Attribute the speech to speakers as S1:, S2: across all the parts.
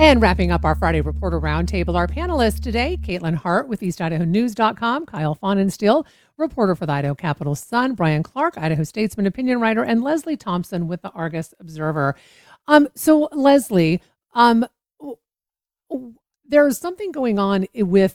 S1: And wrapping up our Friday Reporter Roundtable, our panelists today, Caitlin Hart with EastIdahoNews.com, Kyle Fahnenstiel, reporter for the Idaho Capital Sun, Brian Clark, Idaho Statesman opinion writer, and Leslie Thompson with the Argus Observer. So Leslie, um, there's something going on with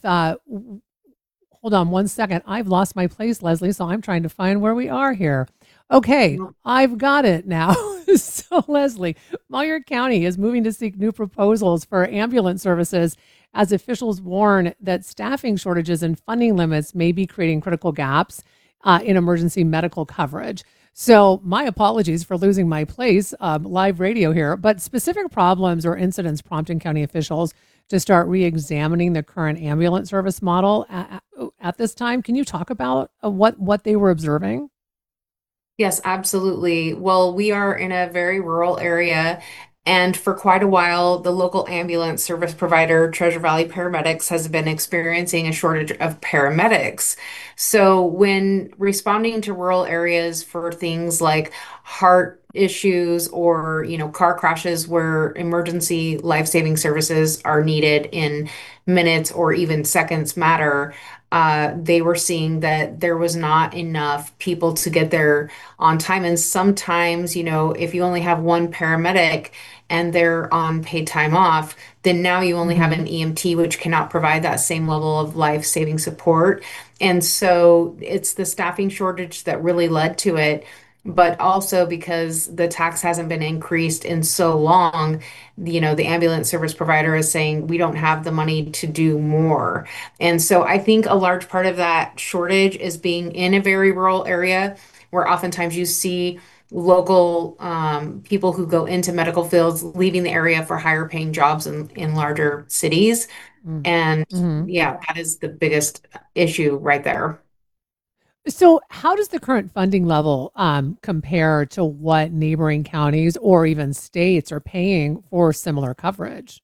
S1: hold on one second. I've lost my place, Leslie, so I'm trying to find where we are here. Okay, I've got it now. So, Leslie, Malheur County is moving to seek new proposals for ambulance services as officials warn that staffing shortages and funding limits may be creating critical gaps in emergency medical coverage. So, my apologies for losing my place, live radio here, but specific problems or incidents prompting county officials to start re-examining the current ambulance service model at this time. Can you talk about what they were observing?
S2: Yes, absolutely. Well, we are in a very rural area, and for quite a while, the local ambulance service provider, Treasure Valley Paramedics, has been experiencing a shortage of paramedics. So, when responding to rural areas for things like heart issues or, car crashes where emergency life-saving services are needed in minutes or even seconds matter, they were seeing that there was not enough people to get there on time. And sometimes, if you only have one paramedic and they're on paid time off, then now you only have
S1: Mm-hmm.
S2: an EMT, which cannot provide that same level of life-saving support. And so it's the staffing shortage that really led to it. But also because the tax hasn't been increased in so long, the ambulance service provider is saying we don't have the money to do more. And so I think a large part of that shortage is being in a very rural area where oftentimes you see local people who go into medical fields leaving the area for higher paying jobs in larger cities. And
S1: Mm-hmm.
S2: yeah, that is the biggest issue right there.
S1: So, how does the current funding level compare to what neighboring counties or even states are paying for similar coverage?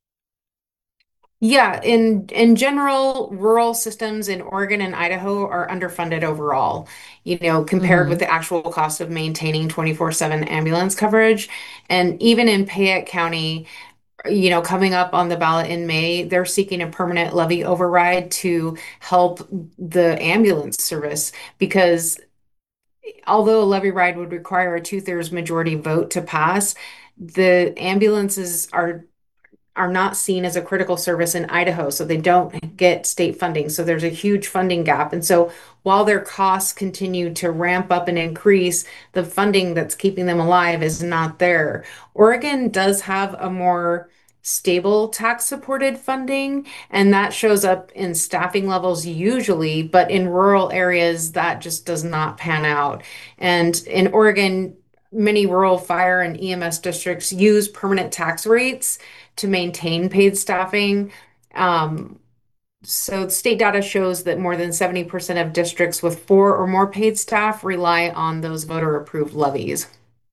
S2: Yeah, in general, rural systems in Oregon and Idaho are underfunded overall, compared
S1: Mm-hmm.
S2: with the actual cost of maintaining 24/7 ambulance coverage. And even in Payette County, coming up on the ballot in May, they're seeking a permanent levy override to help the ambulance service because although a levy ride would require a two-thirds majority vote to pass, the ambulances are not seen as a critical service in Idaho, so they don't get state funding. So there's a huge funding gap. And so while their costs continue to ramp up and increase, the funding that's keeping them alive is not there. Oregon does have a more stable tax supported funding, and that shows up in staffing levels usually, but in rural areas, that just does not pan out. And in Oregon, many rural fire and EMS districts use permanent tax rates to maintain paid staffing. Um, so state data shows that more than 70% of districts with four or more paid staff rely on those voter approved levies.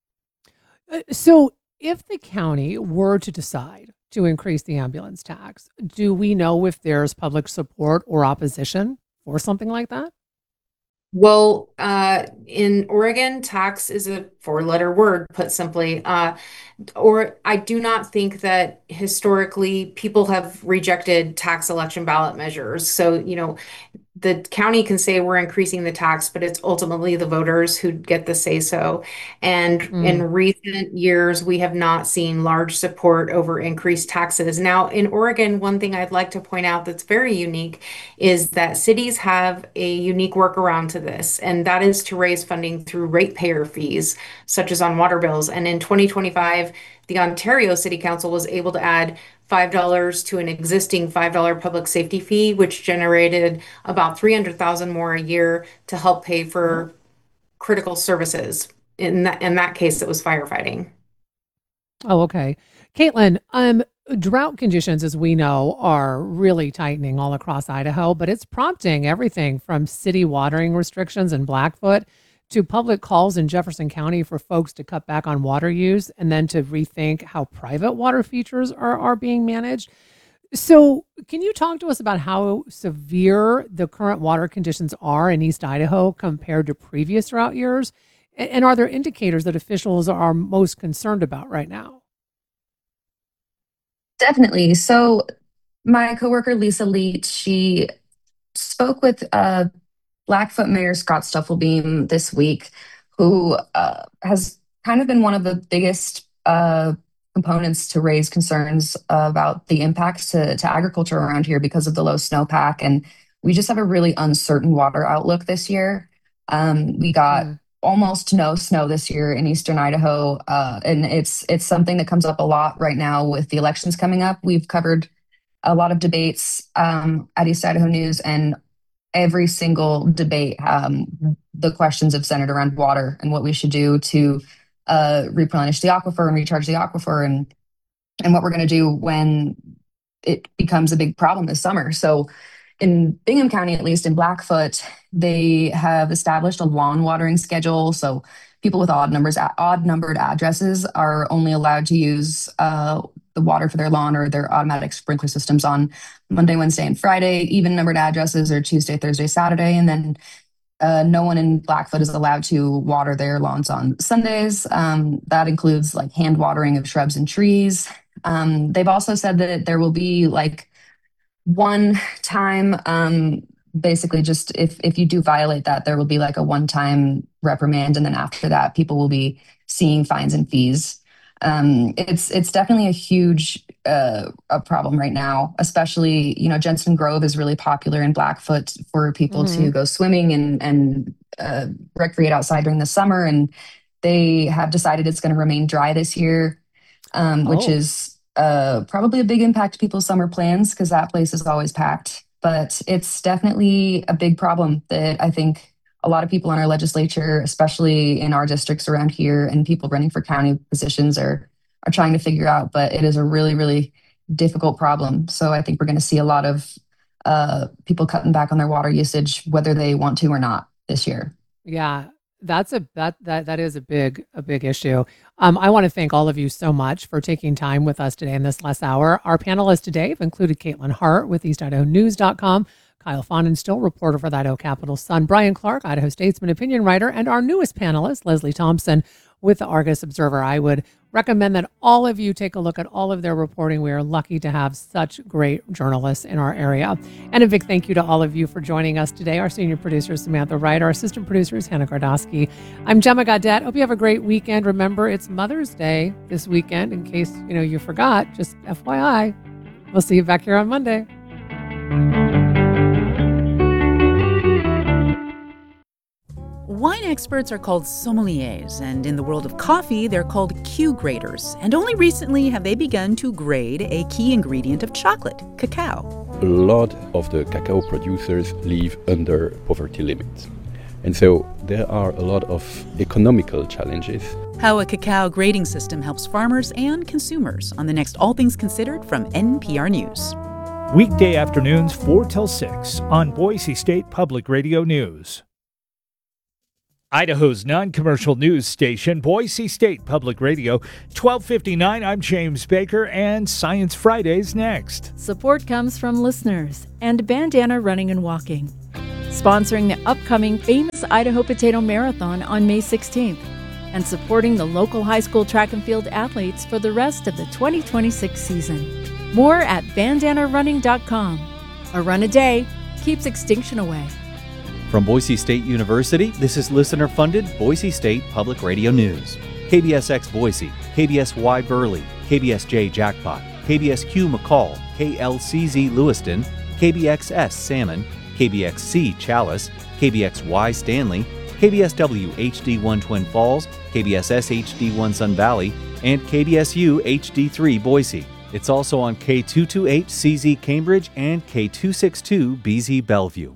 S1: So, if the county were to decide to increase the ambulance tax, do we know if there's public support or opposition for something like that?
S2: Well, in Oregon, tax is a four-letter word, put simply. Or I do not think that historically people have rejected tax election ballot measures. So, the county can say we're increasing the tax, but it's ultimately the voters who get the say so. And in
S1: Mm.
S2: recent years, we have not seen large support over increased taxes. Now, in Oregon, one thing I'd like to point out that's very unique is that cities have a unique workaround to this, and that is to raise funding through ratepayer fees, such as on water bills. And in 2025, the Ontario City Council was able to add $5 to an existing $5 public safety fee, which generated about 300,000 more a year to help pay
S1: Oh.
S2: for critical services. In that case, it was firefighting.
S1: Oh, okay. Caitlin, drought conditions, as we know, are really tightening all across Idaho, but it's prompting everything from city watering restrictions in Blackfoot to public calls in Jefferson County for folks to cut back on water use and then to rethink how private water features are being managed. So, can you talk to us about how severe the current water conditions are in East Idaho compared to previous drought years? And are there indicators that officials are most concerned about right now?
S3: Definitely. So my coworker Lisa Leet, she spoke with Blackfoot Mayor Scott Stufflebeam this week, who has kind of been one of the biggest components to raise concerns about the impacts to agriculture around here because of the low snowpack. And we just have a really uncertain water outlook this year. We got
S1: Mm.
S3: almost no snow this year in eastern Idaho, and it's something that comes up a lot right now with the elections coming up. We've covered a lot of debates at East Idaho News, and every single debate, the questions have centered around water and what we should do to replenish the aquifer and recharge the aquifer, and what we're going to do when it becomes a big problem this summer. So in Bingham County, at least in Blackfoot, they have established a lawn watering schedule. So people with odd numbered addresses are only allowed to use the water for their lawn or their automatic sprinkler systems on Monday, Wednesday, and Friday. Even numbered addresses are Tuesday, Thursday, Saturday, and then no one in Blackfoot is allowed to water their lawns on Sundays. That includes like hand watering of shrubs and trees. They've also said that there will be like one time, basically just if you do violate that, there will be like a one-time reprimand, and then after that people will be seeing fines and fees. It's definitely a huge a problem right now, especially, Jensen Grove is really popular in Blackfoot for people to
S1: Hmm.
S3: go swimming and recreate outside during the summer, and they have decided it's going to remain dry this year, which
S1: Oh,
S3: is probably a big impact to people's summer plans because that place is always packed. But it's definitely a big problem that I think a lot of people in our legislature, especially in our districts around here, and people running for county positions are trying to figure out. But it is a really, really difficult problem. So I think we're going to see a lot of people cutting back on their water usage, whether they want to or not this year.
S1: yeah. That is a big issue. I want to thank all of you so much for taking time with us today in this last hour. Our panelists today have included Caitlin Hart with EastIdahoNews.com, Kyle Fahnenstill, reporter for the Idaho Capital Sun, Brian Clark, Idaho Statesman opinion writer, and our newest panelist, Leslie Thompson, with the Argus Observer. I would recommend that all of you take a look at all of their reporting. We are lucky to have such great journalists in our area. And a big thank you to all of you for joining us today. Our senior producer is Samantha Wright. Our assistant producer is Hannah Gardosky. I'm Gemma Gaudette. Hope you have a great weekend. Remember, it's Mother's Day this weekend. In case you forgot, just FYI. We'll see you back here on Monday.
S4: Wine experts are called sommeliers, and in the world of coffee, they're called Q graders. And only recently have they begun to grade a key ingredient of chocolate, cacao.
S5: A lot of the cacao producers live under poverty limits. And so there are a lot of economical challenges.
S4: How a cacao grading system helps farmers and consumers on the next All Things Considered from NPR News.
S6: Weekday afternoons 4 till 6 on Boise State Public Radio News. Idaho's non-commercial news station, Boise State Public Radio, 1259. I'm James Baker, and Science Fridays next.
S7: Support comes from listeners and Bandana Running and Walking, sponsoring the upcoming Famous Idaho Potato Marathon on May 16th, and supporting the local high school track and field athletes for the rest of the 2026 season. More at bandanarunning.com. A run a day keeps extinction away.
S8: From Boise State University, this is listener-funded Boise State Public Radio News. KBSX Boise, KBSY Burley, KBSJ Jackpot, KBSQ McCall, KLCZ Lewiston, KBXS Salmon, KBXC Chalice, KBXY Stanley, KBSW HD1 Twin Falls, KBSS HD1 Sun Valley, and KBSU HD3 Boise. It's also on K228 CZ Cambridge and K262 BZ Bellevue.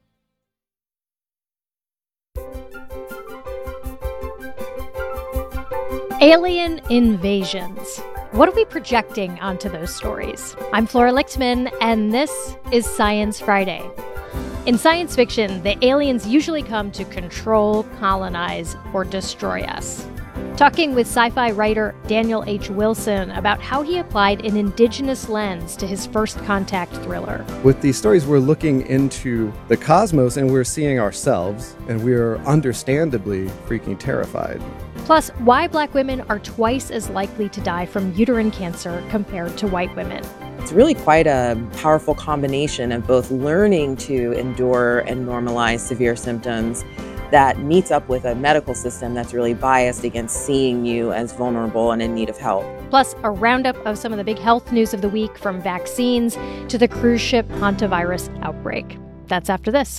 S9: Alien invasions. What are we projecting onto those stories? I'm Flora Lichtman, and this is Science Friday. In science fiction, the aliens usually come to control, colonize, or destroy us. Talking with sci-fi writer Daniel H. Wilson about how he applied an indigenous lens to his First Contact thriller.
S10: With these stories, we're looking into the cosmos and we're seeing ourselves, and we're understandably freaking terrified.
S9: Plus, why Black women are twice as likely to die from uterine cancer compared to white women.
S11: It's really quite a powerful combination of both learning to endure and normalize severe symptoms that meets up with a medical system that's really biased against seeing you as vulnerable and in need of help.
S9: Plus, a roundup of some of the big health news of the week, from vaccines to the cruise ship hantavirus outbreak. That's after this.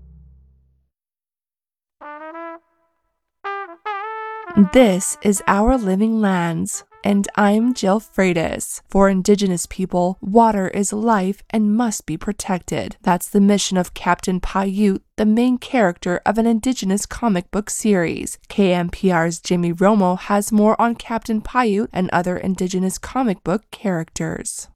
S12: This is Our Living Lands, and I'm Jill Freitas. For Indigenous people, water is life and must be protected. That's the mission of Captain Paiute, the main character of an Indigenous comic book series. KMPR's Jimmy Romo has more on Captain Paiute and other Indigenous comic book characters.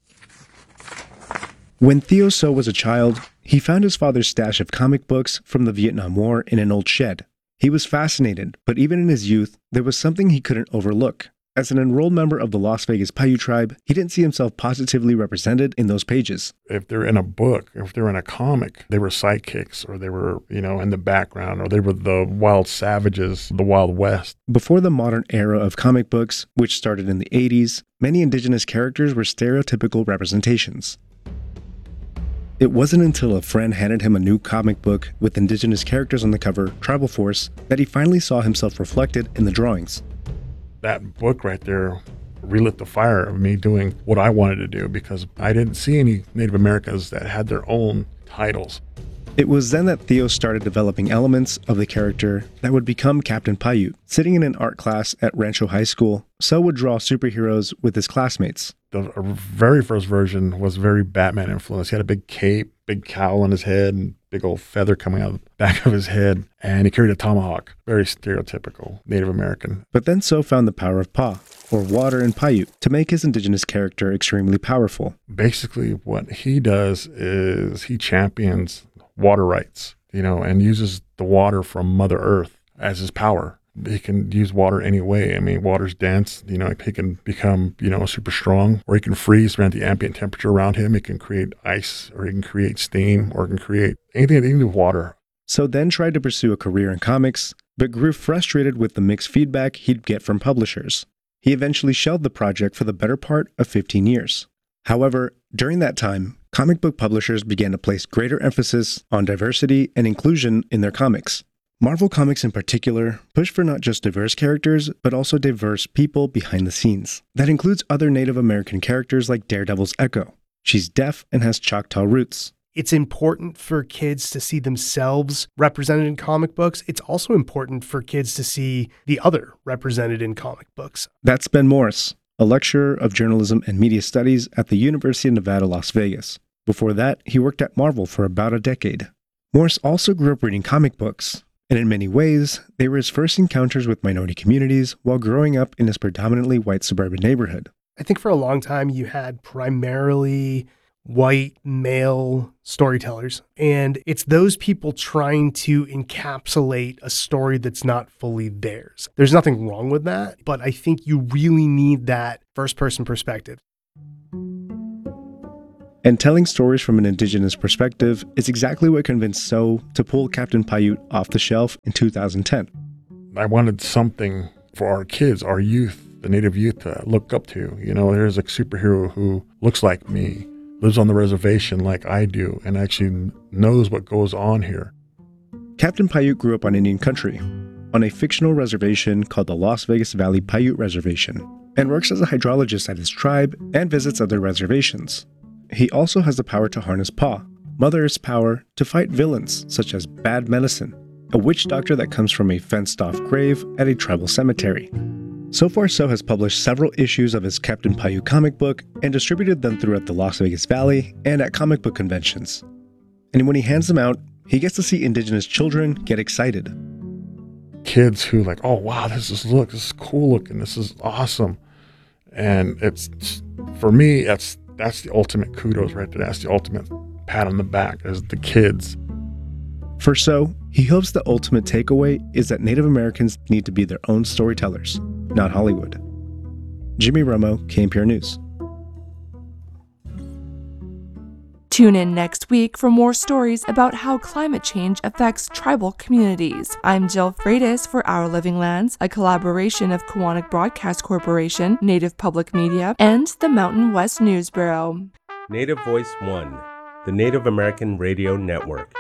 S13: When Theo So was a child, he found his father's stash of comic books from the Vietnam War in an old shed. He was fascinated, but even in his youth, there was something he couldn't overlook. As an enrolled member of the Las Vegas Paiute tribe, he didn't see himself positively represented in those pages.
S14: If they're in a book, if they're in a comic, they were sidekicks, or they were, in the background, or they were the wild savages, the Wild West.
S13: Before the modern era of comic books, which started in the 80s, many Indigenous characters were stereotypical representations. It wasn't until a friend handed him a new comic book with Indigenous characters on the cover, Tribal Force, that he finally saw himself reflected in the drawings.
S14: That book right there relit the fire of me doing what I wanted to do, because I didn't see any Native Americans that had their own titles.
S13: It was then that Theo started developing elements of the character that would become Captain Paiute. Sitting in an art class at Rancho High School, So would draw superheroes with his classmates.
S14: The very first version was very Batman influenced. He had a big cape, big cowl on his head, and big old feather coming out of the back of his head. And he carried a tomahawk. Very stereotypical Native American.
S13: But then So found the power of Pa, or water in Paiute, to make his Indigenous character extremely powerful.
S14: Basically, what he does is he champions water rights, and uses the water from Mother Earth as his power. He can use water any way. I mean, water's dense. He can become, super strong, or he can freeze around the ambient temperature around him. He can create ice, or he can create steam, or he can create anything to do with water.
S13: So then tried to pursue a career in comics, but grew frustrated with the mixed feedback he'd get from publishers. He eventually shelved the project for the better part of 15 years. However, during that time, comic book publishers began to place greater emphasis on diversity and inclusion in their comics. Marvel Comics in particular pushed for not just diverse characters, but also diverse people behind the scenes. That includes other Native American characters like Daredevil's Echo. She's deaf and has Choctaw roots.
S15: It's important for kids to see themselves represented in comic books. It's also important for kids to see the other represented in comic books.
S13: That's Ben Morris, a lecturer of journalism and media studies at the University of Nevada, Las Vegas. Before that, he worked at Marvel for about a decade. Morris also grew up reading comic books, and in many ways, they were his first encounters with minority communities while growing up in his predominantly white suburban neighborhood.
S15: I think for a long time you had primarily white male storytellers, and it's those people trying to encapsulate a story that's not fully theirs. There's nothing wrong with that, but I think you really need that first-person perspective.
S13: And telling stories from an Indigenous perspective is exactly what convinced So to pull Captain Paiute off the shelf in 2010.
S14: I wanted something for our kids, our youth, the Native youth to look up to. There's a superhero who looks like me, lives on the reservation like I do, and actually knows what goes on here.
S13: Captain Paiute grew up on Indian country, on a fictional reservation called the Las Vegas Valley Paiute Reservation, and works as a hydrologist at his tribe and visits other reservations. He also has the power to harness Pa, Mother Earth's power to fight villains such as Bad Medicine, a witch doctor that comes from a fenced-off grave at a tribal cemetery. So far, So has published several issues of his Captain Paiute comic book and distributed them throughout the Las Vegas Valley and at comic book conventions. And when he hands them out, he gets to see Indigenous children get excited.
S14: Kids who oh wow, this is cool looking, this is awesome. And it's, for me, that's the ultimate kudos right there. That's the ultimate pat on the back, as the kids.
S13: For So, he hopes the ultimate takeaway is that Native Americans need to be their own storytellers, not Hollywood. Jimmy Romo, KMPR News.
S12: Tune in next week for more stories about how climate change affects tribal communities. I'm Jill Freitas for Our Living Lands, a collaboration of Koahnic Broadcast Corporation, Native Public Media, and the Mountain West News Bureau.
S16: Native Voice One, the Native American Radio Network.